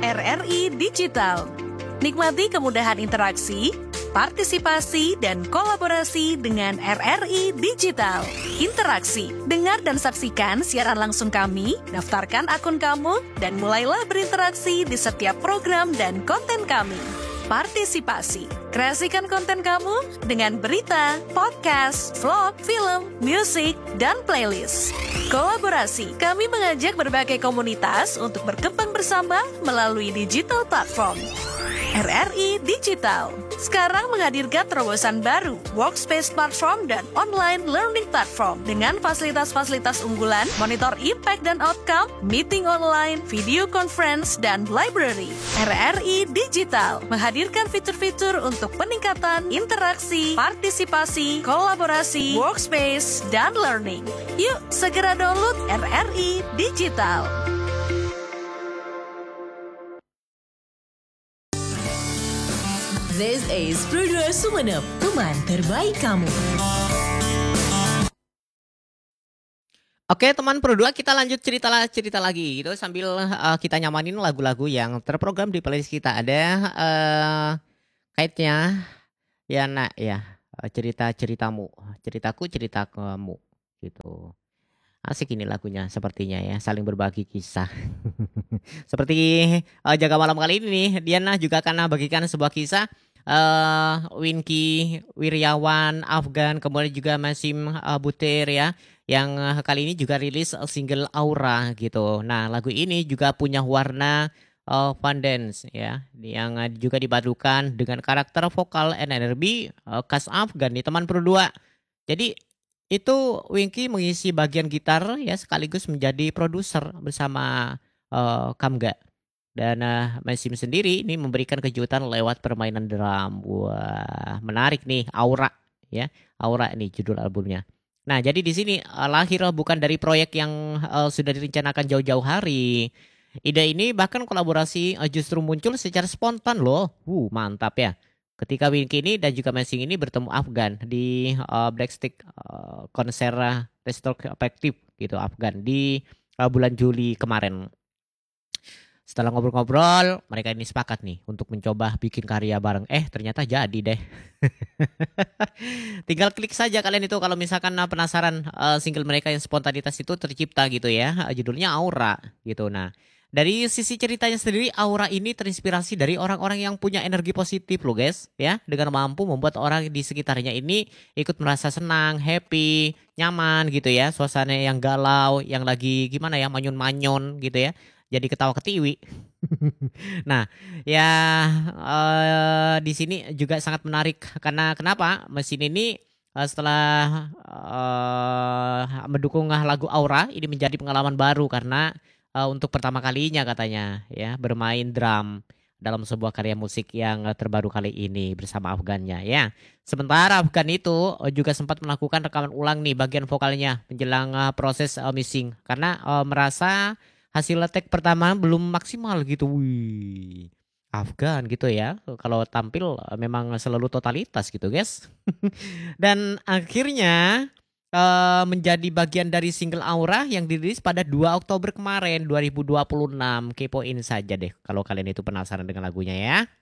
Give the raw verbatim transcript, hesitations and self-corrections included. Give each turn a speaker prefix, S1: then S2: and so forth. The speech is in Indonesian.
S1: R R I Digital. Nikmati kemudahan interaksi, partisipasi, dan kolaborasi dengan R R I Digital. Interaksi, dengar dan saksikan siaran langsung kami, daftarkan akun kamu, dan mulailah berinteraksi di setiap program dan konten kami. Partisipasi, kreasikan konten kamu dengan berita, podcast, vlog, film, musik, dan playlist. Kolaborasi, kami mengajak berbagai komunitas untuk berkembang bersama melalui digital platform. R R I Digital sekarang menghadirkan terobosan baru, workspace platform dan online learning platform dengan fasilitas-fasilitas unggulan, monitor impact dan outcome, meeting online, video conference, dan library. R R I Digital menghadirkan fitur-fitur untuk peningkatan interaksi, partisipasi, kolaborasi, workspace, dan learning. Yuk, segera download R R I Digital.
S2: This is Produa Sumenep, teman terbaik kamu.
S3: Oke teman Produa, kita lanjut cerita cerita lagi gitu sambil uh, kita nyamanin lagu-lagu yang terprogram di playlist kita. Ada uh, kaitnya ya nak ya cerita-ceritamu, ceritaku cerita kamu gitu. Asik ini lagunya sepertinya ya, saling berbagi kisah. Seperti uh, Jaga Malam kali ini nih, Diana juga akan bagikan sebuah kisah. Uh, Winky Wiryawan, Afgan, kemudian juga Masim uh, Butir ya, yang uh, kali ini juga rilis uh, single Aura gitu. Nah lagu ini juga punya warna uh, fun dance ya, yang uh, juga dipadukan dengan karakter vokal N R B uh, khas Afgan nih teman Produa. Jadi itu Winky mengisi bagian gitar ya, sekaligus menjadi produser bersama uh, Kamga. Dan uh, Masim sendiri ini memberikan kejutan lewat permainan drum. Wah, menarik nih, Aura ya. Aura nih judul albumnya. Nah, jadi di sini uh, lahir bukan dari proyek yang uh, sudah direncanakan jauh-jauh hari. Ide ini bahkan kolaborasi uh, justru muncul secara spontan loh. Uh, mantap ya. Ketika Winky ini dan juga Masim ini bertemu Afgan di uh, Blackstick uh, konser uh, retrospektif gitu Afgan di uh, bulan Juli kemarin. Setelah ngobrol-ngobrol, mereka ini sepakat nih untuk mencoba bikin karya bareng. Eh, ternyata jadi deh. Tinggal klik saja kalian itu kalau misalkan penasaran uh, single mereka yang spontanitas itu tercipta gitu ya. Uh, judulnya Aura gitu. Nah, dari sisi ceritanya sendiri, Aura ini terinspirasi dari orang-orang yang punya energi positif loh guys. Ya, dengan mampu membuat orang di sekitarnya ini ikut merasa senang, happy, nyaman gitu ya. Suasana yang galau, yang lagi gimana ya, manyun-manyun gitu ya. Jadi ketawa ketiwi. Nah, ya uh, di sini juga sangat menarik karena kenapa? Mesin ini uh, setelah uh, mendukung lagu Aura ini menjadi pengalaman baru karena uh, untuk pertama kalinya katanya ya bermain drum dalam sebuah karya musik yang uh, terbaru kali ini bersama Afgannya ya. Sementara Afgan itu uh, juga sempat melakukan rekaman ulang nih bagian vokalnya menjelang uh, proses uh, mixing karena uh, merasa hasil take pertama belum maksimal gitu. Wih, Afgan gitu ya. Kalau tampil memang selalu totalitas gitu guys. Dan akhirnya uh, menjadi bagian dari single Aura yang dirilis pada dua Oktober kemarin dua ribu dua puluh enam. Kepoin saja deh kalau kalian itu penasaran dengan lagunya ya.